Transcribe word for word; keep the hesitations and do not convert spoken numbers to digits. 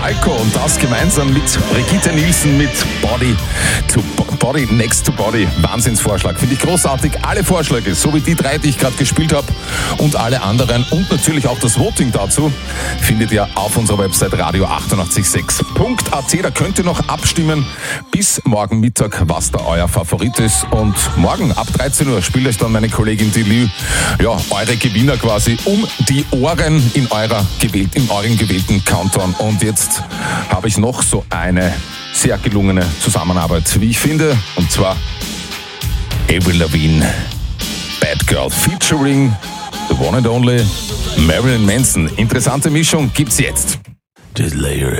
Alko und das gemeinsam mit Brigitte Nielsen mit Body to Body Next to Body. Wahnsinnsvorschlag, finde ich großartig. Alle Vorschläge, so wie die drei, die ich gerade gespielt habe und alle anderen und natürlich auch das Voting dazu, findet ihr auf unserer Website radio achtundachtzig sechs punkt a t. Da könnt ihr noch abstimmen bis morgen Mittag, was da euer Favorit ist. Und morgen ab dreizehn Uhr spielt euch dann meine Kollegin Dilly, ja, eure Gewinner quasi um die Ohren in eurer gewählt, in euren gewählten Countdown. Und jetzt habe ich noch so eine sehr gelungene Zusammenarbeit, wie ich finde, und zwar Avril Lavigne, Bad Girl, featuring the one and only Marilyn Manson. Interessante Mischung gibt's jetzt. Just lay your